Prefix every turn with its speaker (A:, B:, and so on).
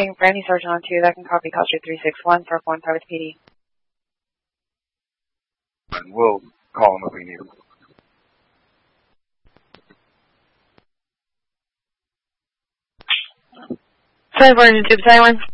A: Brandy Sergeant on 2, that can copy Coster 361 for 1 Private PD.
B: And we'll call him if we need him.
A: Sorry, Vernon, tube siren.